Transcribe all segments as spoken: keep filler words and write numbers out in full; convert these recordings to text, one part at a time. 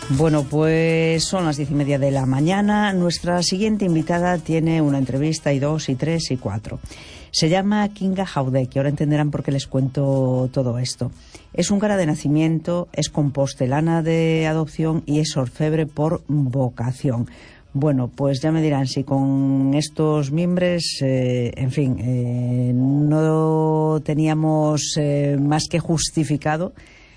Bueno, pues son las diez y media de la mañana. Nuestra siguiente invitada tiene una entrevista y dos, y tres, y cuatro. Se llama Kinga Jaude, que ahora entenderán por qué les cuento todo esto. Es húngara de nacimiento, es compostelana de adopción y es orfebre por vocación. Bueno, pues ya me dirán si con estos mimbres, eh, en fin, eh, no teníamos eh, más que justificado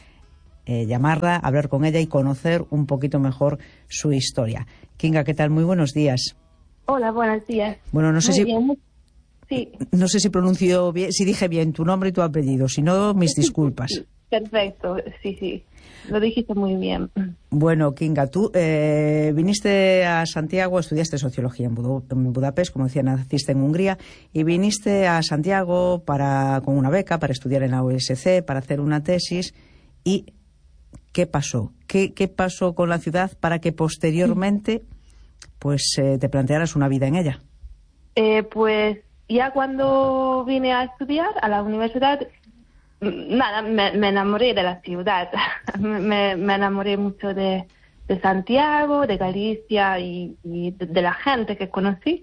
Eh, llamarla, hablar con ella y conocer un poquito mejor su historia. Kinga, ¿qué tal? Muy buenos días. Hola, buenos días. Bueno, no sé Muy si bien. Sí. no sé si pronuncio bien, si dije bien tu nombre y tu apellido, si no, mis disculpas. Perfecto, sí, sí. Lo dijiste muy bien. Bueno, Kinga, tú eh, viniste a Santiago, estudiaste sociología en, Budo, en Budapest, como decía, naciste en Hungría, y viniste a Santiago para con una beca para estudiar en la U S C, para hacer una tesis. Y ¿qué pasó? ¿Qué, qué pasó con la ciudad para que posteriormente pues eh, te plantearas una vida en ella? Eh, pues ya cuando vine a estudiar a la universidad, nada, me, me enamoré de la ciudad. me, me enamoré mucho de, de Santiago, de Galicia y, y de, de la gente que conocí.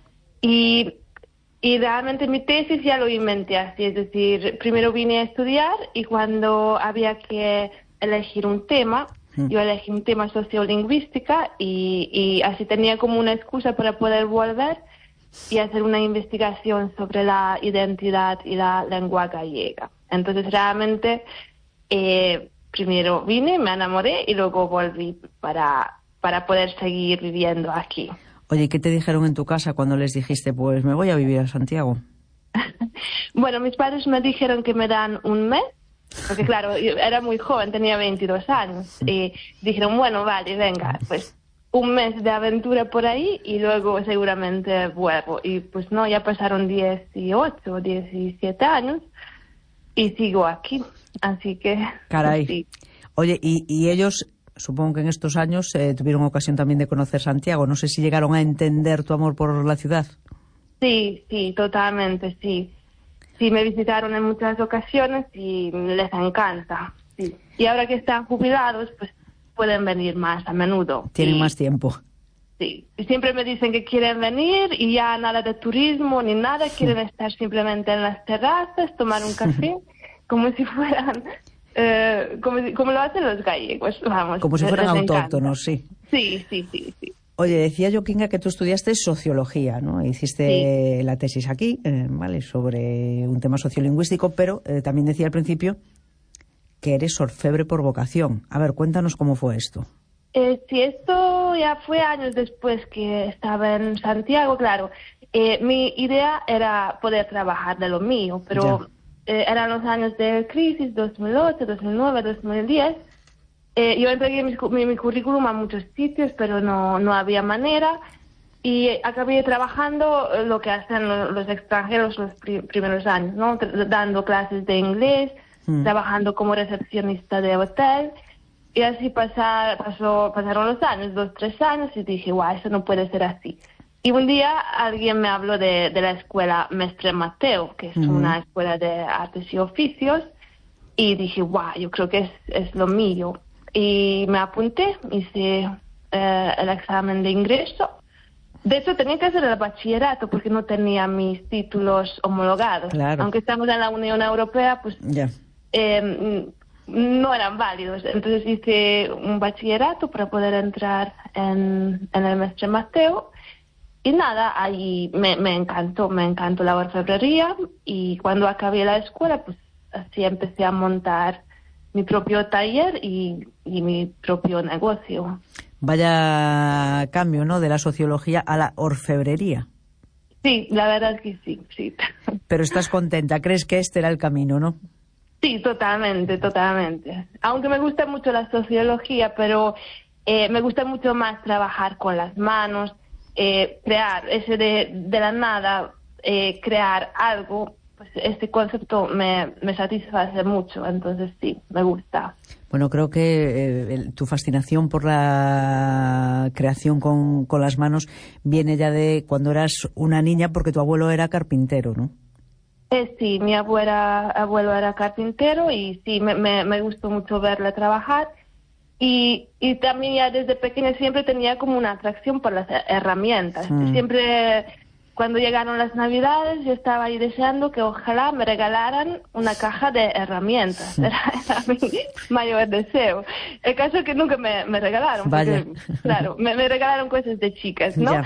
Y, y realmente mi tesis ya lo inventé así, es decir, primero vine a estudiar y cuando había que elegir un tema, mm. yo elegí un tema sociolingüística y, y así tenía como una excusa para poder volver y hacer una investigación sobre la identidad y la lengua gallega. Entonces realmente eh, primero vine, me enamoré y luego volví para, para poder seguir viviendo aquí. Oye, ¿qué te dijeron en tu casa cuando les dijiste, pues me voy a vivir a Santiago? Bueno, mis padres me dijeron que me dan un mes, porque claro, yo era muy joven, tenía veintidós años, y dijeron, bueno, vale, venga, pues un mes de aventura por ahí y luego seguramente vuelvo. Y pues no, ya pasaron dieciocho, diecisiete años y sigo aquí, así que... Caray. Sí. Oye, y, y ellos, supongo que en estos años eh, tuvieron ocasión también de conocer Santiago, no sé si llegaron a entender tu amor por la ciudad. Sí, sí, totalmente, sí. Sí, me visitaron en muchas ocasiones y les encanta. Sí. Y ahora que están jubilados, pues pueden venir más a menudo. Tienen y, más tiempo. Sí. Y siempre me dicen que quieren venir y ya nada de turismo ni nada. Quieren estar simplemente en las terrazas, tomar un café, como si fueran... Eh, como, si, como lo hacen los gallegos, vamos. Como si fueran autóctonos, sí. Sí, sí, sí, sí. Oye, decía yo, Kinga, que tú estudiaste sociología, ¿no? Hiciste sí. la tesis aquí, eh, ¿vale?, sobre un tema sociolingüístico, pero eh, también decía al principio que eres orfebre por vocación. A ver, cuéntanos cómo fue esto. Eh, sí, esto ya fue años después que estaba en Santiago, claro. Eh, mi idea era poder trabajar de lo mío, pero eh, eran los años de crisis, dos mil ocho, dos mil nueve, dos mil diez. Eh, yo entregué mi, mi, mi currículum a muchos sitios, pero no, no había manera. Y acabé trabajando lo que hacen los, los extranjeros los pri, primeros años, ¿no? Dando clases de inglés, mm. trabajando como recepcionista de hotel. Y así pasar, pasó, pasaron los años, dos, tres años, y dije, guau, eso no puede ser así. Y un día alguien me habló de, de la escuela Mestre Mateo, que es mm. una escuela de artes y oficios. Y dije, guau, yo creo que es, es lo mío. Y me apunté, hice eh, el examen de ingreso. De hecho, tenía que hacer el bachillerato porque no tenía mis títulos homologados. Claro. Aunque estamos en la Unión Europea, pues yeah. eh, no eran válidos. Entonces hice un bachillerato para poder entrar en, en el Mestre Mateo. Y nada, ahí me, me encantó, me encantó la orfebrería. Y cuando acabé la escuela, pues así empecé a montar mi propio taller y, y mi propio negocio. Vaya cambio, ¿no?, de la sociología a la orfebrería. Sí, la verdad es que sí, sí. Pero estás contenta, ¿crees que este era el camino, no? Sí, totalmente, totalmente. Aunque me gusta mucho la sociología, pero eh, me gusta mucho más trabajar con las manos, eh, crear, ese de, de la nada, eh, crear algo. Pues este concepto me, me satisface mucho, entonces sí, me gusta. Bueno, creo que eh, tu fascinación por la creación con, con las manos viene ya de cuando eras una niña, porque tu abuelo era carpintero, ¿no? Eh, sí, mi abuela, abuelo era carpintero y sí, me, me, me gustó mucho verle trabajar. Y, y también ya desde pequeña siempre tenía como una atracción por las herramientas. Mm. Siempre, cuando llegaron las Navidades, yo estaba ahí deseando que ojalá me regalaran una caja de herramientas. Era, era mi mayor deseo. El caso es que nunca me, me regalaron. Vaya. Porque, claro, me, me regalaron cosas de chicas, ¿no?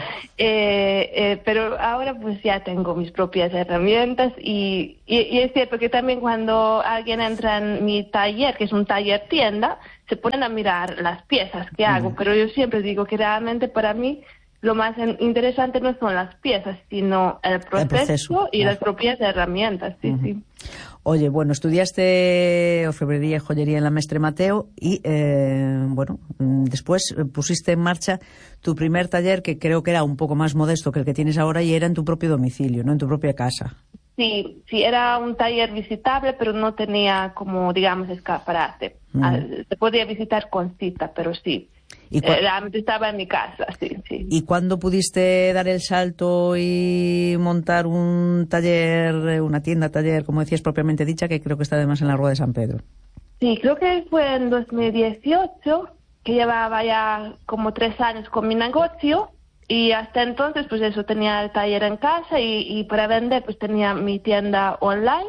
Eh, eh, pero ahora pues ya tengo mis propias herramientas y, y, y es cierto que también cuando alguien entra en mi taller, que es un taller tienda, se ponen a mirar las piezas que hago, mm. pero yo siempre digo que realmente para mí lo más interesante no son las piezas, sino el proceso, el proceso y claro. las propias herramientas. Sí, uh-huh. sí. Oye, bueno, estudiaste orfebrería y joyería en la Mestre Mateo y, eh, bueno, después pusiste en marcha tu primer taller, que creo que era un poco más modesto que el que tienes ahora, y era en tu propio domicilio, ¿no? En tu propia casa. Sí, sí, era un taller visitable, pero no tenía como, digamos, escaparate. Mm. Se podía visitar con cita, pero sí. ¿Y cu- eh, estaba en mi casa, sí, sí. ¿Y cuándo pudiste dar el salto y montar un taller, una tienda, taller, como decías, propiamente dicha, que creo que está además en la Rúa de San Pedro? Sí, creo que fue en dos mil dieciocho, que llevaba ya como tres años con mi negocio. Y hasta entonces, pues eso, tenía el taller en casa y, y para vender, pues tenía mi tienda online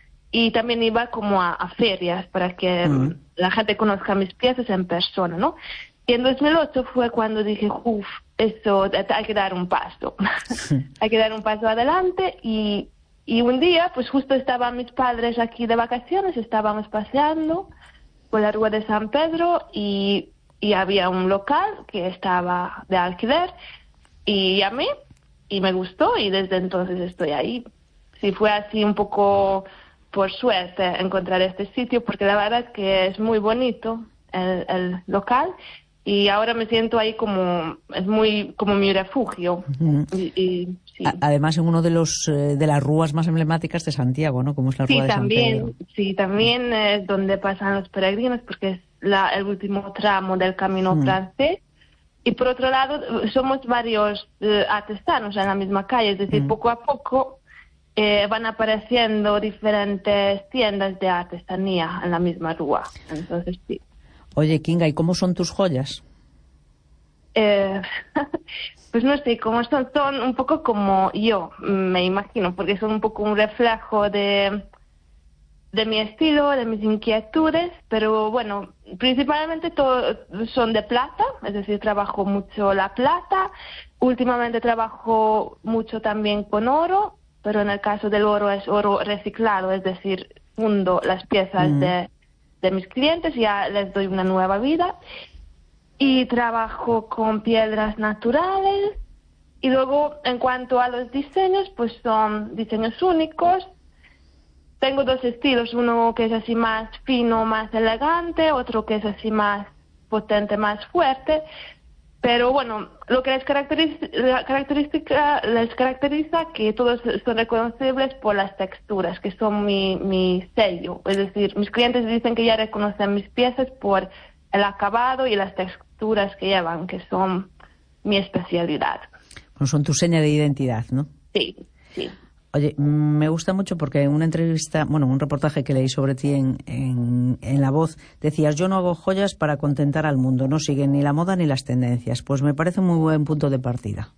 y también iba como a, a ferias para que uh-huh. la gente conozca mis piezas en persona, ¿no? Y en dos mil ocho fue cuando dije, uff, eso, hay que dar un paso, hay que dar un paso adelante y, y un día, pues justo estaban mis padres aquí de vacaciones, estábamos paseando por la Rúa de San Pedro y, y había un local que estaba de alquiler. Y llamé y me gustó y desde entonces estoy ahí. Sí, fue así un poco por suerte encontrar este sitio porque la verdad es que es muy bonito el, el local y ahora me siento ahí como, es muy como mi refugio. Uh-huh. y, y, sí. Además en uno de los eh, de las rúas más emblemáticas de Santiago, ¿no? Como es la Rúa sí, de San también, Pedro. Sí, también es donde pasan los peregrinos porque es la, el último tramo del camino uh-huh. francés. Y por otro lado, somos varios eh, artesanos en la misma calle, es decir, mm. poco a poco eh, van apareciendo diferentes tiendas de artesanía en la misma rúa. Entonces, sí. Oye, Kinga, ¿y cómo son tus joyas? Eh, pues no sé, cómo son, son un poco como yo, me imagino, porque son un poco un reflejo de... de mi estilo, de mis inquietudes, pero bueno, principalmente todo son de plata, es decir, trabajo mucho la plata, últimamente trabajo mucho también con oro, pero en el caso del oro es oro reciclado, es decir, fundo las piezas mm. de, de mis clientes y ya les doy una nueva vida, y trabajo con piedras naturales, y luego en cuanto a los diseños, pues son diseños únicos. Tengo dos estilos, uno que es así más fino, más elegante, otro que es así más potente, más fuerte. Pero bueno, lo que les caracteriza, característica, les caracteriza que todos son reconocibles por las texturas, que son mi, mi sello. Es decir, mis clientes dicen que ya reconocen mis piezas por el acabado y las texturas que llevan, que son mi especialidad. Bueno, son tu seña de identidad, ¿no? Sí, sí. Oye, me gusta mucho porque en una entrevista, bueno, un reportaje que leí sobre ti en, en, en La Voz, decías, yo no hago joyas para contentar al mundo, no siguen ni la moda ni las tendencias. Pues me parece un muy buen punto de partida.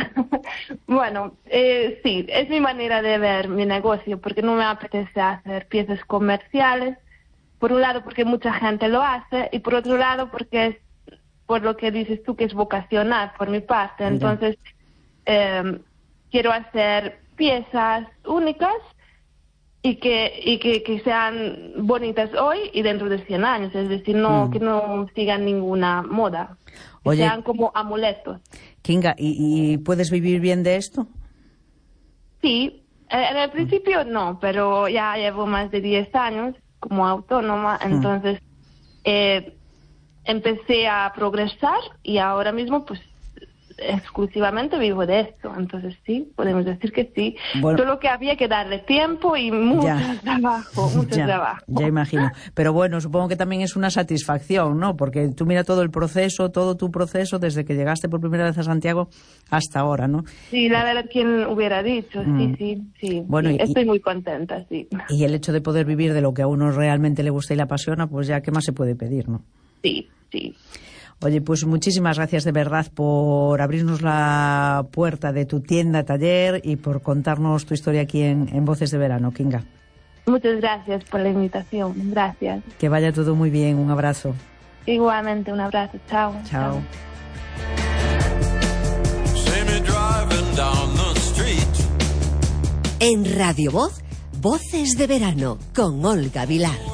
Bueno, eh, sí, es mi manera de ver mi negocio, porque no me apetece hacer piezas comerciales, por un lado porque mucha gente lo hace, y por otro lado porque es, por lo que dices tú, que es vocacional por mi parte. Entonces, eh, quiero hacer piezas únicas y que y que, que sean bonitas hoy y dentro de cien años, es decir, no mm. que no sigan ninguna moda, que Oye, sean como amuletos. Kinga, ¿y, ¿y puedes vivir bien de esto? Sí, en el principio no, pero ya llevo más de diez años como autónoma, mm. entonces eh, empecé a progresar y ahora mismo pues exclusivamente vivo de esto, entonces sí, podemos decir que sí. Bueno, solo que había que darle tiempo y mucho ya, trabajo, mucho ya, trabajo. Ya imagino. Pero bueno, supongo que también es una satisfacción, ¿no? Porque tú mira todo el proceso, todo tu proceso, desde que llegaste por primera vez a Santiago hasta ahora, ¿no? Sí, la verdad, quien hubiera dicho, mm. sí, sí, sí. Bueno, sí. Y, estoy muy contenta, sí. Y el hecho de poder vivir de lo que a uno realmente le gusta y le apasiona, pues ya, ¿qué más se puede pedir, no? Sí. sí. Oye, pues muchísimas gracias de verdad por abrirnos la puerta de tu tienda, taller, y por contarnos tu historia aquí en, en Voces de Verano, Kinga. Muchas gracias por la invitación. Gracias. Que vaya todo muy bien. Un abrazo. Igualmente, un abrazo. Chao. Chao. En Radio Voz, Voces de Verano, con Olga Vilar.